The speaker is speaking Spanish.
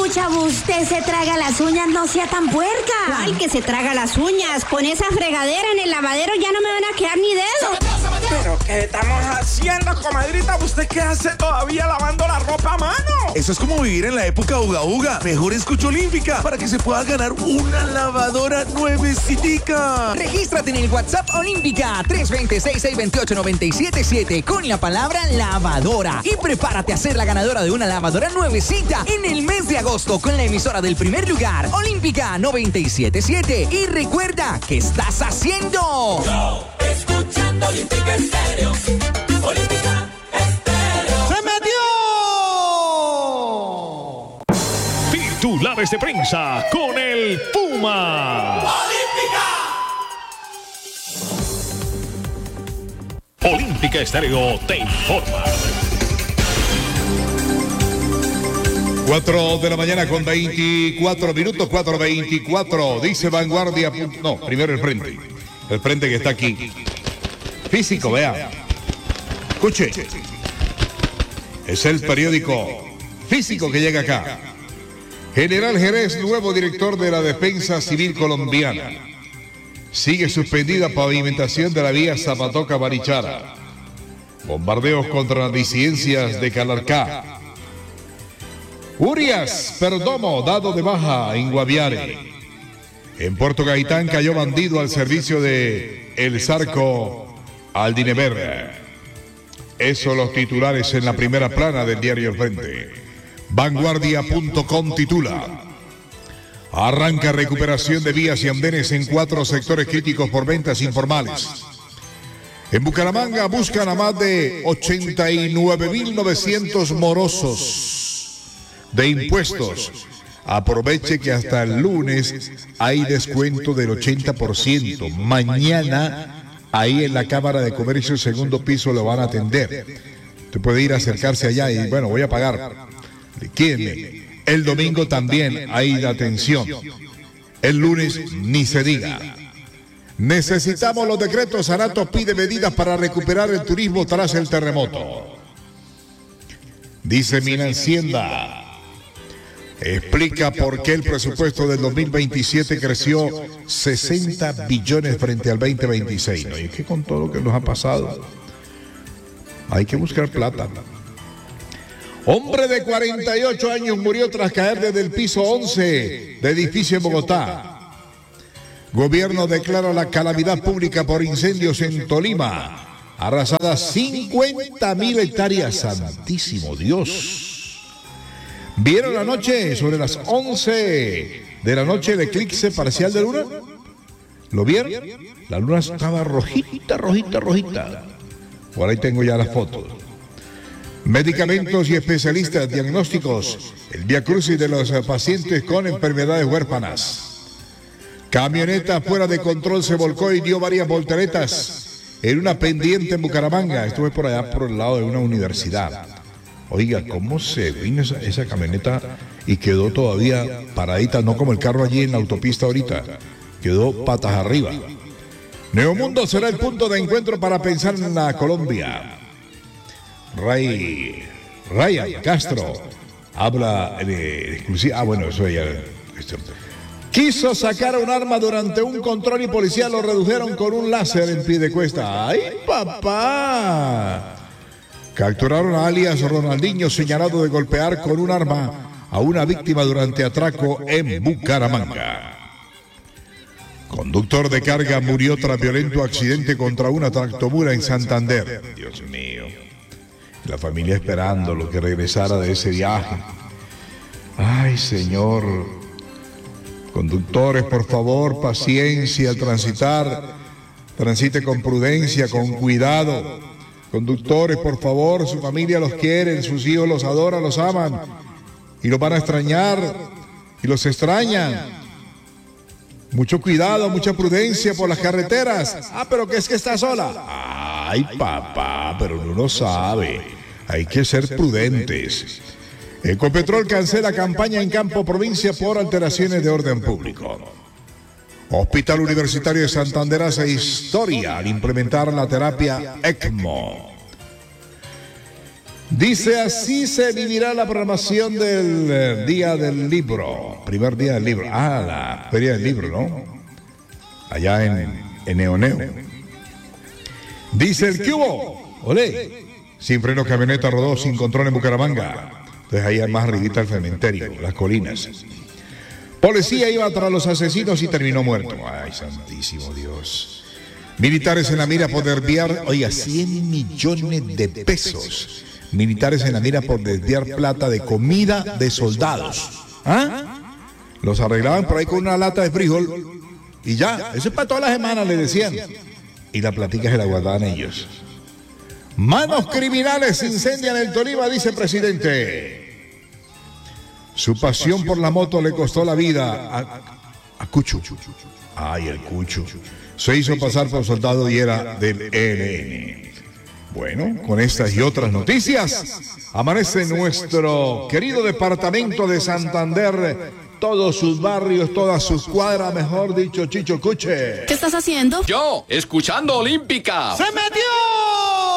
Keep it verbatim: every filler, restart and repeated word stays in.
pucha, usted se traga las uñas, no sea tan puerca. ¿Cuál que se traga las uñas? Con esa fregadera en el lavadero ya no me van a quedar ni dedos. ¿Pero qué estamos haciendo, comadrita? ¿Usted qué hace todavía lavando la ropa a mano? Eso es como vivir en la época uga uga. Mejor escucha Olímpica para que se pueda ganar una lavadora nuevecitica. Regístrate en el WhatsApp Olímpica tres dos cero, seis seis dos ocho, nueve siete siete con la palabra lavadora y prepárate a ser la ganadora de una lavadora nuevecita en el mes de agosto con la emisora del primer lugar, Olímpica noventa y siete punto siete. Y recuerda, ¿qué estás haciendo? Yo, escuchando Olímpica Estéreo. Olímpica Estéreo. ¡Se metió! Titulares de prensa con el Puma. Olímpica. Olímpica Estéreo te informa. cuatro de la mañana con veinticuatro minutos, cuatro veinticuatro, dice Vanguardia. No, primero el frente. El frente que está aquí. Físico, vea. Escuche. Es el periódico Físico que llega acá. General Jerez, nuevo director de la Defensa Civil Colombiana. Sigue suspendida pavimentación de la vía Zapatoca-Barichara. Bombardeos contra las disidencias de Calarcá. Urias Perdomo, dado de baja en Guaviare. En Puerto Gaitán cayó bandido al servicio de El Zarco Aldinever. Eso los titulares en la primera plana del diario El Frente. Vanguardia punto com titula: arranca recuperación de vías y andenes en cuatro sectores críticos por ventas informales. En Bucaramanga buscan a más de ochenta y nueve mil novecientos morosos de impuestos. Aproveche que hasta el lunes hay descuento del ochenta por ciento. Mañana, ahí en la Cámara de Comercio, segundo piso, lo van a atender. Usted puede ir a acercarse allá y, bueno, voy a pagar. Liquídeme. El domingo también hay atención. El lunes, ni se diga. Necesitamos los decretos. Anato pide medidas para recuperar el turismo tras el terremoto. Dice Minhacienda. Explica por qué el presupuesto del dos mil veintisiete creció sesenta billones frente al veinte veintiséis. No, y es que con todo lo que nos ha pasado, hay que buscar plata. Hombre de cuarenta y ocho años murió tras caer desde el piso once de edificio en Bogotá. Gobierno declara la calamidad pública por incendios en Tolima. Arrasadas cincuenta mil hectáreas. Santísimo Dios. ¿Vieron la noche sobre las once de la noche el eclipse parcial de luna? ¿Lo vieron? La luna estaba rojita, rojita, rojita. Por ahí tengo ya las fotos. Medicamentos y especialistas diagnósticos. El viacrucis de los pacientes con enfermedades huérfanas. Camioneta fuera de control se volcó y dio varias volteretas en una pendiente en Bucaramanga. Estuve por allá por el lado de una universidad. Oiga, ¿cómo se vino esa, esa camioneta y quedó todavía paradita? No como el carro allí en la autopista ahorita. Quedó patas arriba. Neomundo será el punto de encuentro para pensar en la Colombia. Ray, Ryan Castro habla de exclusiva. Ah, bueno, eso ya. Quiso sacar un arma durante un control y policía lo redujeron con un láser en Piedecuesta. ¡Ay, papá! Capturaron a alias Ronaldinho, señalado de golpear con un arma a una víctima durante atraco en Bucaramanga. Conductor de carga murió tras violento accidente contra una tractomula en Santander. Dios mío. La familia esperando lo que regresara de ese viaje. Ay, Señor. Conductores, por favor, paciencia al transitar. Transite con prudencia, con cuidado. Conductores, por favor, su familia los quiere, sus hijos los adoran, los aman y los van a extrañar y los extrañan. Mucho cuidado, mucha prudencia por las carreteras. Ah, pero que es que está sola. Ay, papá, pero no lo sabe. Hay que ser prudentes. Ecopetrol cancela campaña en Campo Provincia por alteraciones de orden público. Hospital Universitario de Santander hace historia al implementar la terapia ECMO. Dice, así se vivirá la programación del eh, Día del Libro. Primer Día del Libro. Ah, la Feria del Libro, ¿no? Allá en, en Neoneo. Dice el que hubo. Olé. Sin freno camioneta rodó sin control en Bucaramanga. Entonces ahí más arribita el cementerio, las colinas. Policía iba tras los asesinos y terminó muerto. Ay, santísimo Dios. Militares en la mira por desviar, oiga, cien millones de pesos. Militares en la mira por desviar plata de comida de soldados. ¿Ah? Los arreglaban por ahí con una lata de frijol y ya, eso es para toda la semana, le decían. Y la platica se la guardaban ellos. Manos criminales incendian el Tolima, dice el presidente. Su pasión por la moto le costó la vida a, a Cucho. Ay, el Cucho. Se hizo pasar por soldado y era del E L N. Bueno, con estas y otras noticias, amanece nuestro querido departamento de Santander, todos sus barrios, todas sus cuadras, mejor dicho, Chicho Cuche. ¿Qué estás haciendo? Yo, escuchando Olímpica. ¡Se metió!